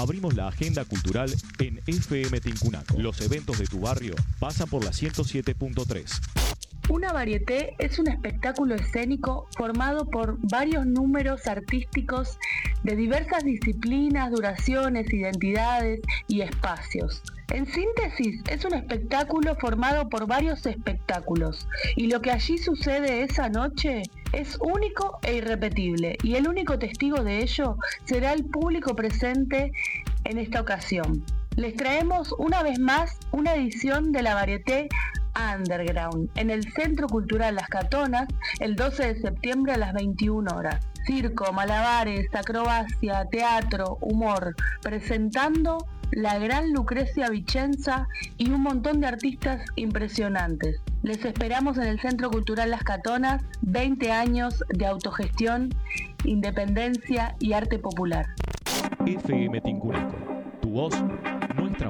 abrimos la agenda cultural en FM Tincunaco. Los eventos de tu barrio pasan por la 107.3. Una varieté es un espectáculo escénico formado por varios números artísticos de diversas disciplinas, duraciones, identidades y espacios. En síntesis, es un espectáculo formado por varios espectáculos, y lo que allí sucede esa noche es único e irrepetible, y el único testigo de ello será el público presente en esta ocasión. Les traemos una vez más una edición de la varieté Underground en el Centro Cultural Las Catonas el 12 de septiembre a las 21 horas. Circo, malabares, acrobacia, teatro, humor, presentando la gran Lucrecia Vicenza y un montón de artistas impresionantes. Les esperamos en el Centro Cultural Las Catonas, 20 años de autogestión, independencia y arte popular. FM Tincunaco, tu voz